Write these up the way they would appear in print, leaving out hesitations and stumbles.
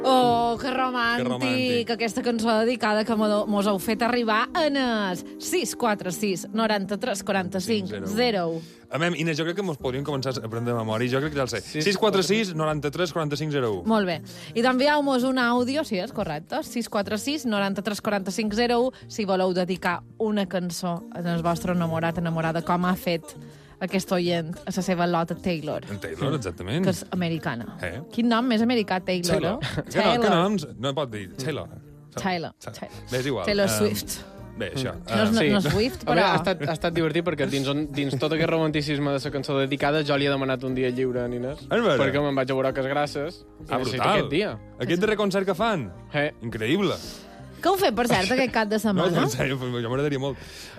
Oh, que romàntic. Aquesta cançó dedicada que mos heu fet arribar en el 646 93 45 01. Inés, jo crec que mos podríem començar a aprendre de memòria. Jo crec que ja el sé. 646 93 45 01. Molt bé. I d'envieu-nos un àudio, sí, és correcte, 646 93 45 01, si voleu dedicar una cançó al vostre enamorat, enamorada, com ha fet aquest oient a la seva Lotta Taylor. En Taylor, exactament. Que és americana. Quin nom més americà, Taylor, Taylor. Que noms? No pot dir Taylor. Taylor. Bé, és igual. Taylor Swift. Bé, això. No Swift, però... Ha estat divertit perquè dins tot aquest romanticisme de la cançó dedicada jo li he demanat un dia lliure a Inés. Perquè me'n vaig a veure que és grasses. Brutal. Aquest dia. Aquest darrer concert que fan. Increïble. Què heu fet, per cert, aquest cap de setmana? No, en sèrio, jo m'agradaria molt.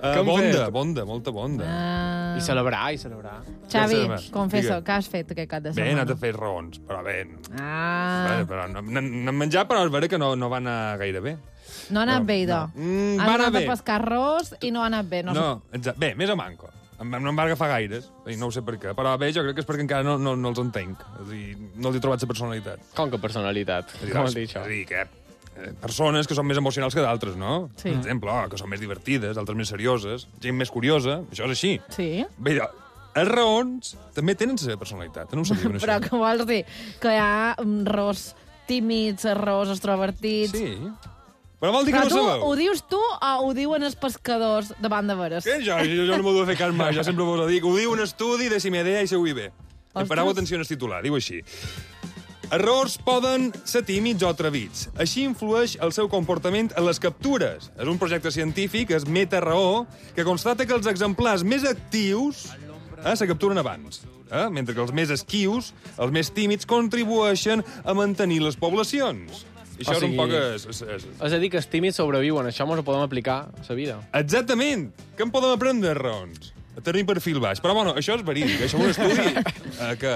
Molta bonda. I celebrar. Xavi, confessa, què has fet aquest cap de setmana? Bé, he anat a fer raons, però bé. Però n'hem menjat, però és vera que no va anar gaire bé. No ha anat bé, idò. Va anar bé. A pescar arròs i no ha anat bé. Bé, més a manco. No em va agafar gaires, no ho sé per què. Però bé, jo crec que és perquè encara no els entenc. És a dir, no els he trobat la personalitat. Com que personalitat? Com has dit això? És a dir, que persones que són més emocionals que d'altres, no? Sí. Per exemple, que són més divertides, altres més serioses, gent més curiosa, això és així. Sí. Bé, els raons també tenen la seva personalitat, no ho sabia. Però què vols dir? Que hi ha raons tímids, raons extrovertits... Sí. Però vol dir que no ho sabeu. Ho dius tu o ho diuen els pescadors davant de veres? Què? Jo no m'ho he de fer cas mai, jo sempre vos ho dic. Ho diu un estudi de Cimedea i CUIB. Pareu atenció en el titular, diu així. Errors poden ser tímids o atrevits. Així influeix el seu comportament en les captures. És un projecte científic, és Meta-raó, que constata que els exemplars més actius se capturen abans, mentre que els més esquius, els més tímids, contribueixen a mantenir les poblacions. I això és un poc... És a dir, que els tímids sobreviuen. Això ens ho podem aplicar a la vida. Exactament. Que en podem aprendre raons? A tenir perfil baix. Però, bueno, això és verídic. Això és un estudi que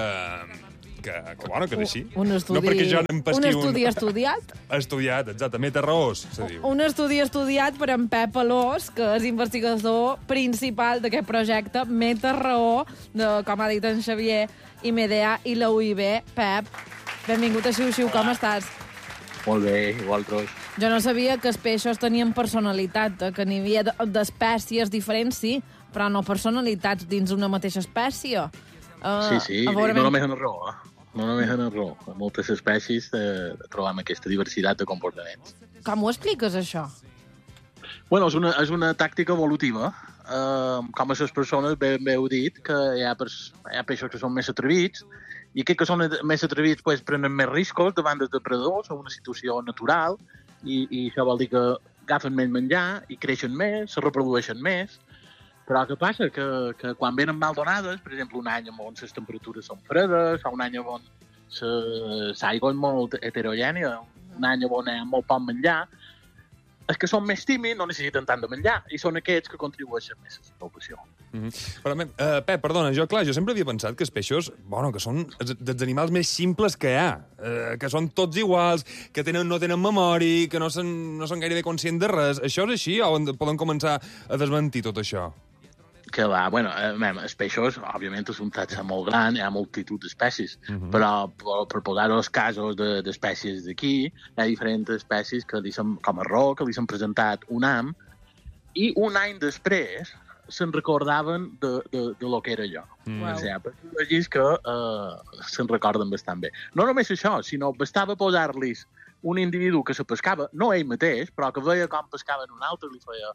és així. Un estudi... No perquè jo un estudi estudiat? Estudiat, exactament. Meta-raós, se diu. Un estudi estudiat per en Pep Alós, que és investigador principal d'aquest projecte, Meta-raó, com ha dit en Xavier, Imedea i la UIB. Pep, benvingut a Xiu-Xiu, com estàs? Molt bé, vosaltres. Jo no sabia que els peixos tenien personalitat, que n'hi havia d'espècies diferents, sí, però no personalitats dins una mateixa espècie. Sí, no només en el raó, No només en el raó. En moltes espècies trobam aquesta diversitat de comportaments. Com ho expliques, això? Bueno, és una tàctica evolutiva. Com a les persones bé heu dit, que hi ha peixos que són més atrevits, i aquests que són més atrevits prenen més riscos davant dels depredadors, en una situació natural, i això vol dir que agafen més menjar i creixen més, se reprodueixen més. Però què passa? Que quan venen mal donades, per exemple, un any on les temperatures són fredes, o un any on l'aigua és molt heterogènia, un any on hi ha molt poc menjar, els que són més tímids no necessiten tant de menjar, i són aquests que contribueixen més a la població. Però, Pep, perdona, jo sempre havia pensat que els peixos, que són dels animals més simples que hi ha, que són tots iguals, que no tenen memòria, que no són gairebé conscients de res. Això és així o poden començar a desmentir tot això? Que va, els peixos, òbviament, és un taxa molt gran, hi ha multitud d'espècies, però per posar els casos d'espècies d'aquí, hi ha diferents espècies com el roo, que li s'han presentat un am, i un any després se'n recordaven de lo que era jo. O sigui, personatges que se'n recorden bastant bé. No només això, sinó bastava posar-los un individu que se pescava, no ell mateix, però que veia com pescaven un altre, li feia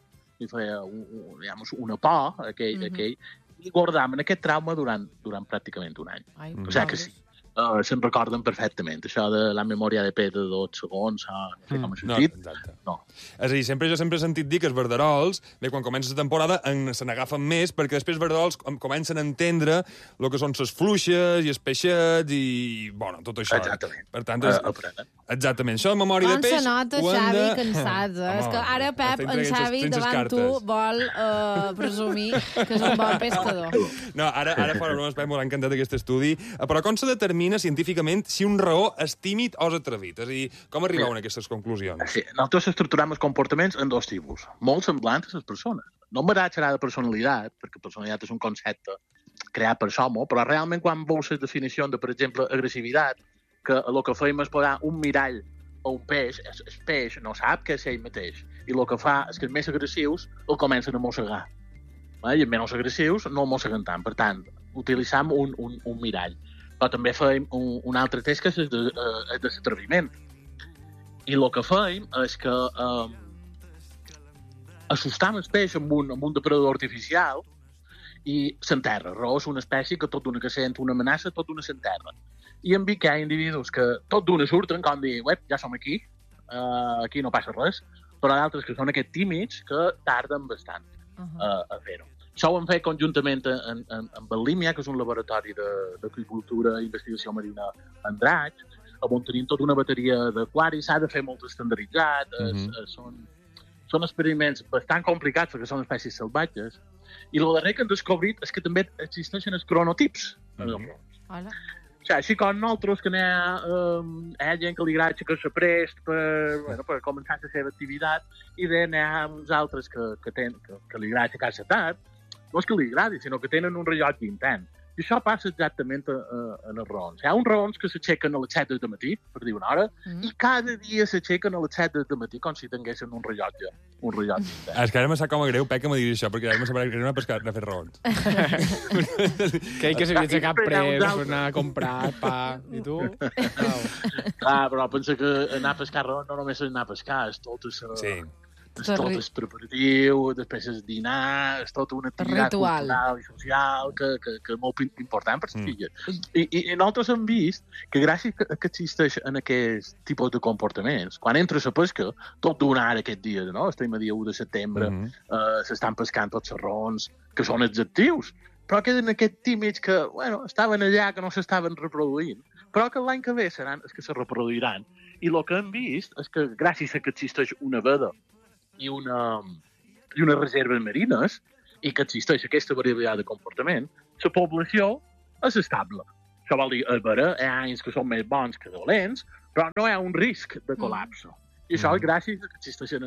una por a aquell, i guardaven aquest trauma durant pràcticament un any. O sigui que sí, se'n recorden perfectament. Això de la memòria de P de 2 segons, no sé com ha sortit. No. És a dir, jo sempre he sentit dir que els verderols, quan comença la temporada, se n'agafen més, perquè després els verderols comencen a entendre el que són les fluixes i els peixets i, tot això. Exactament. Per tant, exactament. Això de memòria de peix... Com se nota, Xavi, cansats, És que ara, Pep, en Xavi, davant tu, vol presumir que és un bon pescador. No, ara fora bromes, Pep, m'ha encantat aquest estudi. Però com se determina científicament si un raó és tímid o és atrevit? És a dir, com arribeu a aquestes conclusions? Sí, nosaltres estructurem els comportaments en dos tipus, molt semblants a les persones. No m'agrada xerrar de personalitat, perquè personalitat és un concepte creat per Somo, però realment quan veus les definicions de, per exemple, agressivitat, que el que fèiem és posar un mirall un peix, el peix no sap què és ell mateix, i el que fa és que els més agressius el comencen a mossegar. I els menys agressius no el mosseguen tant. Per tant, utilitzam un mirall. Però també fèiem un altre test que és el de l'atreviment. I el que fèiem és que assustam el peix amb un depredador artificial i s'enterra. Raó és una espècie que tot d'una que sent una amenaça, tot d'una s'enterra. I hem vist que hi ha individus que tot d'una surten com dir, ja som aquí, aquí no passa res, però d'altres que són aquests tímids que tarden bastant a fer-ho. Això ho hem fet conjuntament amb el LIMIA, que és un laboratori d'agricultura i investigació marina en draig, on tenim tota una bateria d'aquaris, s'ha de fer molt estandarditzat, són experiments bastant complicats perquè són espècies salvatges, i el darrer que hem descobrit és que també existeixen els cronotips. O sigui, així com nosaltres, que hi ha gent que li agrada aixecar-se prest per començar la seva activitat, i n'hi ha uns altres que li agrada aixecar-se tard, no és que li agradi, sinó que tenen un rellotge intern. I això passa exactament en els raons. Hi ha uns raons que s'aixequen a les 7 del matí, per dir una hora, i cada dia s'aixequen a les 7 del matí com si tinguessin un rellotge intern. És que ara me sap com a greu, que me diguis això, perquè ara me sembla que anem a pescar, a fer raons. Que ell que s'havia aixecat prest per anar a comprar pa. I tu? Clar, però pensa que anar a pescar raons no només és anar a pescar, és tot això... Sí. És tot el preparatiu, després és dinar, és tota una activitat cultural i social que és molt important per les filles. I nosaltres hem vist que gràcies que existeix en aquest tipus de comportaments, quan entra la pesca, tot d'una hora aquest dia, no? Estem a dia 1 de setembre, s'estan pescant tots els rons, que són els actius, però queden aquests tímids que, estaven allà, que no s'estaven reproduint, però que l'any que ve seran els que se reproduiran. I el que hem vist és que gràcies a que existeix una veda i unes reserves marines, i que existeix aquesta variabilitat de comportament, la població és estable. Això vol dir, hi ha anys que són més bons que dolents, però no hi ha un risc de col·lapse. I això és gràcies a que existeixen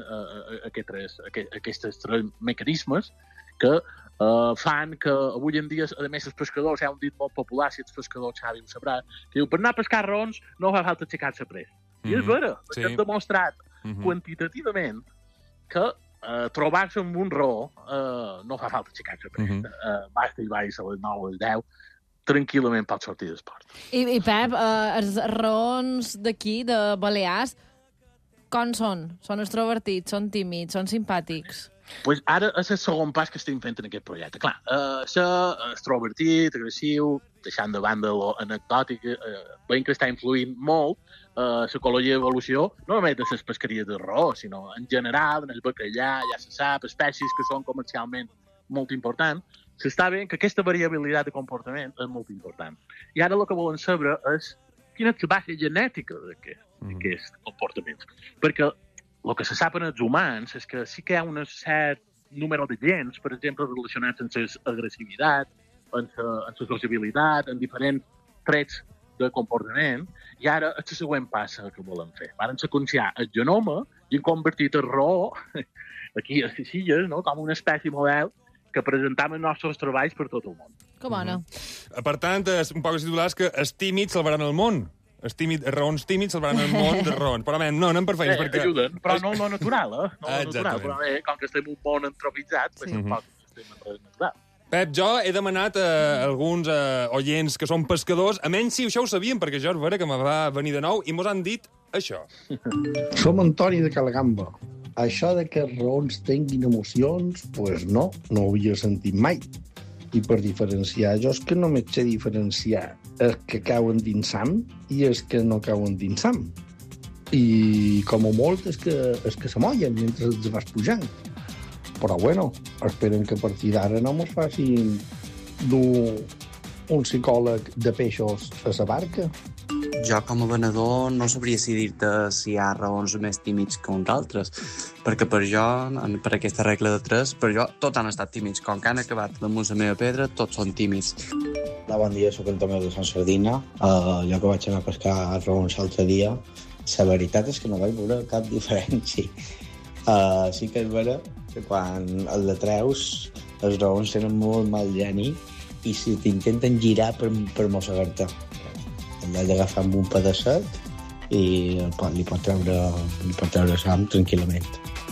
aquests tres mecanismes que fan que avui en dia, a més, els pescadors, hi ha un dit molt popular, si ets pescador, Xavi ho sabrà, que diu, per anar a pescar rons no fa falta aixecar-se prest. I és vera, perquè hem demostrat quantitativament que trobar-se amb un raó no fa falta aixecar-se prest. Basta i baix a les 9 o les 10, tranquil·lament pot sortir d'esport. I Pep, els raons d'aquí, de Balears, com són? Són extrovertits, són tímids, són simpàtics? Pues ara és el segon pas que estem fent en aquest projecte. Clar, ser extrovertit, agressiu, deixant de banda l'anecdòtic, veiem que està influint molt l'ecologia i l'evolució, no només de les pesqueries de raó, sinó en general, en el bacallà, ja se sap, espècies que són comercialment molt importants, s'està veient que aquesta variabilitat de comportament és molt important. I ara el que volen saber és quina és la base genètica d'aquests comportaments. Perquè el que se sap en els humans és que sí que hi ha un cert número de gens, per exemple, relacionats amb l'agressivitat, amb la sociabilitat, amb diferents trets de comportament, i ara és el següent pas que volem fer. Varen seqüenciar el genoma i hem convertit el raó aquí a les illes, no?, com una espècie model que presentam els nostres treballs per tot el món. Que bona. Per tant, un poc els titulars que els tímids salvaran el món. Els raons tímids salvaran el món de raons. Però no anem per feines, perquè... Ajuden, però no natural, No natural, però com que estem un món antropitzat, tampoc estem en res natural. Pep, jo he demanat a alguns oients que són pescadors, a menys si això ho sabien, perquè jo és vera que me va venir de nou, i mos han dit això. Som Antoni de Calagamba. Això de que els raons tinguin emocions, pues no ho havia sentit mai. I per diferenciar, jo és que només sé diferenciar els que cauen dins sam i els que no cauen dins sam. I com a molt és que s'amollen mentre els vas pujant. Però bueno, esperen que a partir d'ara no mos facin dur un psicòleg de peixos a la barca. Jo, com a venedor, no sabria si dir-te si hi ha raons més tímids que uns altres, perquè per jo, per aquesta regla de 3, per jo, tots han estat tímids. Com que han acabat damunt la meva pedra, tots són tímids. Hola, bon dia, soc en Tomeu de Sant Sardina. Jo que vaig anar a pescar a raons l'altre dia, la veritat és que no vaig veure cap diferència. Sí que és vera que quan el treus, els raons tenen molt mal geni i si t'intenten girar per mossegar-te. En lloc d'agafar amb un pedacet, i li pot treure Sam tranquil·lament.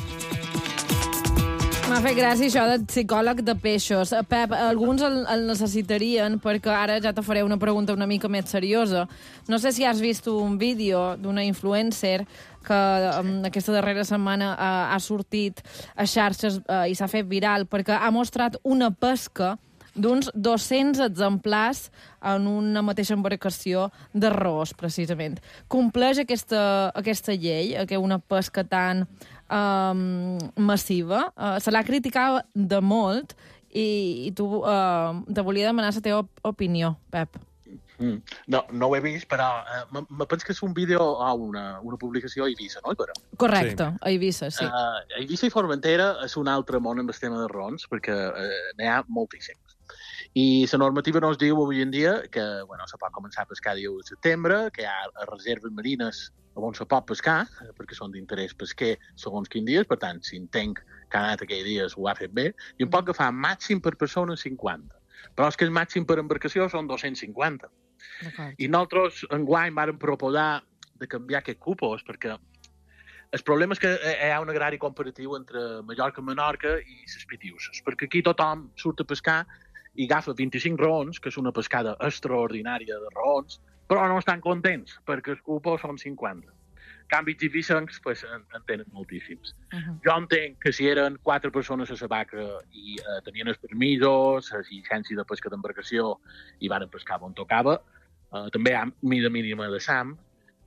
M'ha fet gràcia això de psicòleg de peixos. Pep, alguns el necessitarien perquè ara ja te faré una pregunta una mica més seriosa. No sé si has vist un vídeo d'una influencer que aquesta darrera setmana ha sortit a xarxes i s'ha fet viral perquè ha mostrat una pesca d'uns 200 exemplars en una mateixa embarcació d'arròs, precisament. Compleix aquesta llei, que una pesca tan massiva? Se l'ha criticat de molt i tu te volia demanar la teva opinió, Pep. No ho he vist, però me penso que és un vídeo o una publicació a Eivissa, no? Correcte, a Eivissa, sí. Eivissa i Formentera és un altre món amb el tema de rons, perquè n'hi ha moltíssims. I la normativa no es diu avui en dia que se pot començar a pescar el 1 de setembre, que hi ha reserves marines on se pot pescar, perquè són d'interès pesquer segons quins dies, per tant, si entenc que ha anat aquells dies ho ha fet bé, i en pot agafar màxim per persona 50. Però és que el màxim per embarcació són 250. I nosaltres enguany vàrem proposar de canviar aquest cupos, perquè el problema és que hi ha un agrari comparatiu entre Mallorca i Menorca i les Pitiuses, perquè aquí tothom surt a pescar i agafa 25 raons, que és una pescada extraordinària de raons, però no estan contents, perquè els cupos són 50. En canvi, els eivissencs en tenen moltíssims. Jo entenc que si eren 4 persones a la vaca i tenien els permisos, la llicència de pesca d'embarcació i van pescar on tocava, també hi ha mida mínima de SAM,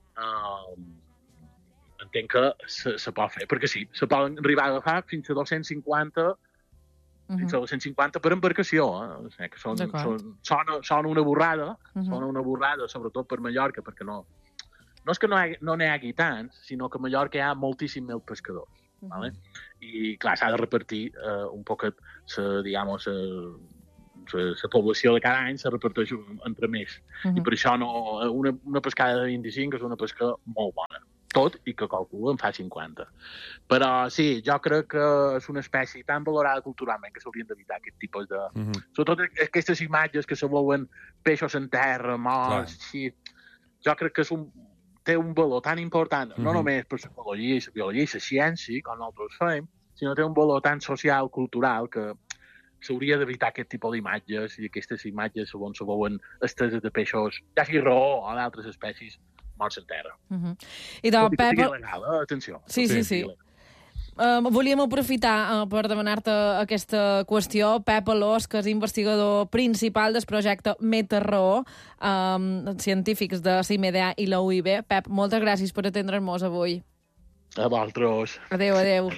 entenc que se pot fer, perquè sí, se poden arribar a agafar fins a 250 per embarcació, que sona una borrada, sobretot per Mallorca, perquè no és que no n'hi hagi tants, sinó que a Mallorca hi ha moltíssims més pescadors. I, clar, s'ha de repartir un poquet, la població de cada any se reparteix entre més. I per això una pescada de 25 és una pesca molt bona. Tot i que qualcú en fa 50. Però sí, jo crec que és una espècie tan valorada culturalment que s'haurien d'evitar aquest tipus de... Sobretot aquestes imatges que se veuen peixos en terra, morts, així. Jo crec que té un valor tan important, no només per l'ecologia i la biologia i la ciència, com nosaltres fem, sinó té un valor tan social, cultural, que s'hauria d'evitar aquest tipus d'imatges i aquestes imatges on se veuen esteses de peixos, ja sigui raó o d'altres espècies, morts en terra. I de Pep... legal, atenció. Sí. Volíem aprofitar per demanar-te aquesta qüestió. Pep Alós, que és investigador principal del projecte Meterraó, científics de CIMEDEA i la UIB. Pep, moltes gràcies per atendre'ns avui. A vosaltres. Adéu. Adéu.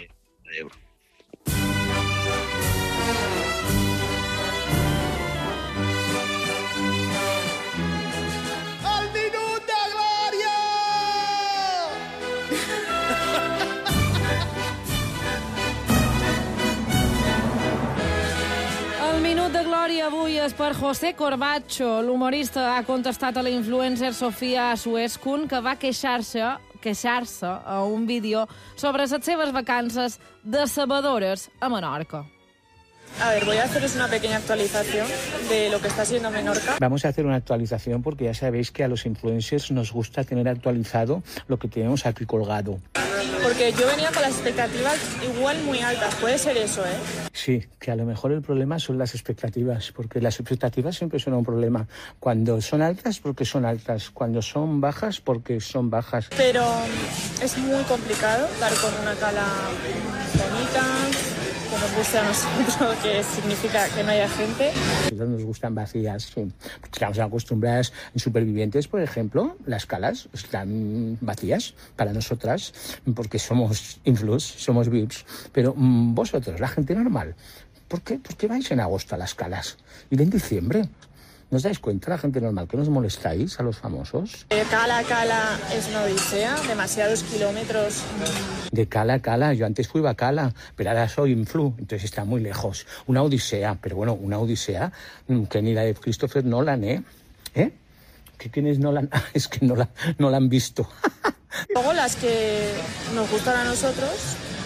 Glòria avui és per José Corbacho. L'humorista ha contestat a la influencer Sofia Suescun, que va queixar-se a un vídeo sobre les seves vacances decebedores a Menorca. A ver, voy a haceros una pequeña actualización de lo que está siendo Menorca. Vamos a hacer una actualización porque ya sabéis que a los influencers nos gusta tener actualizado lo que tenemos aquí colgado. Porque yo venía con las expectativas igual muy altas, puede ser eso, ¿eh? Sí, que a lo mejor el problema son las expectativas, porque las expectativas siempre son un problema. Cuando son altas, porque son altas. Cuando son bajas, porque son bajas. Pero es muy complicado dar con una cala bonita, que nos guste a nosotros, que significa que no haya gente. Nos gustan vacías, sí. Estamos acostumbradas en Supervivientes, por ejemplo, las calas están vacías para nosotras, porque somos influx, somos VIPs. Pero vosotros, la gente normal, ¿por qué vais en agosto a las calas? ¿Ir en diciembre? ¿No os dais cuenta, la gente normal, que nos molestáis a los famosos? Cala es una odisea, demasiados kilómetros. De Cala a Cala, yo antes fui a Cala, pero ahora soy influ, entonces está muy lejos. Una odisea, pero bueno, una odisea que ni la de Christopher Nolan, ¿eh? ¿Quién es Nolan? Es que no la han visto. Luego las que nos gustan a nosotros,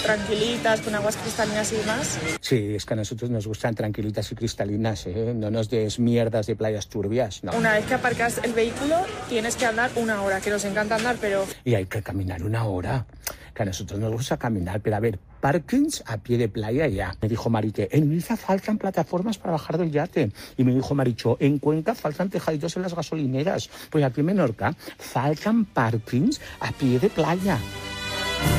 tranquilitas, con aguas cristalinas y demás. Sí, es que a nosotros nos gustan tranquilitas y cristalinas, ¿eh? No nos des mierdas de playas turbias, no. Una vez que aparcas el vehículo, tienes que andar 1 hora, que nos encanta andar, pero... Y hay que caminar 1 hora, que a nosotros nos gusta caminar, pero a ver, parkings a pie de playa ya. Me dijo Marite, en Ibiza faltan plataformas para bajar del yate. Y me dijo Maricho, en Cuenca faltan tejaditos en las gasolineras. Pues aquí en Menorca faltan parkings a pie de playa.